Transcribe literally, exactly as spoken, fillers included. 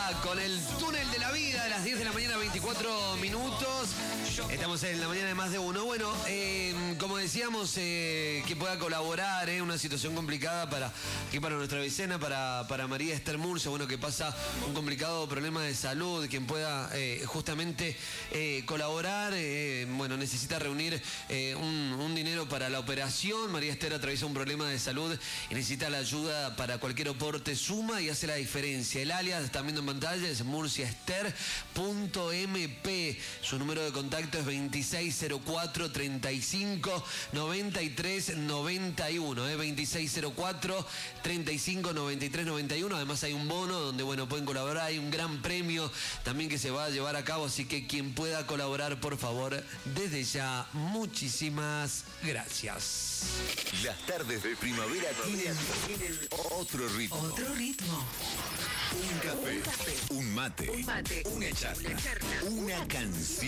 Soda con el túnel de la vida a las diez de la mañana, veinticuatro minutos. Estamos en la mañana de más de uno. Bueno, eh, como decíamos, eh, que pueda colaborar, eh, una situación complicada para aquí para nuestra vecina, para, para María Esther Murcia, bueno, que pasa un complicado problema de salud, quien pueda eh, justamente eh, colaborar, eh, bueno, necesita reunir eh, un, un dinero para la operación. María Esther atraviesa un problema de salud y necesita la ayuda para cualquier aporte, suma y hace la diferencia. El alias, están viendo en pantalla, es murciaester punto m p. Su número de contacto es veintiséis cero cuatro, treinta y cinco, noventa y tres, noventa y uno. Eh, veintiséis cero cuatro, treinta y cinco, noventa y tres, noventa y uno. Además hay un bono donde, bueno, pueden colaborar. Hay un gran premio también que se va a llevar a cabo. Así que quien pueda colaborar, por favor, desde ya, muchísimas gracias. Las tardes de primavera tienen otro ritmo. Otro ritmo. Un café, Un café. un mate, Un mate. una charla, Una charla. una canción.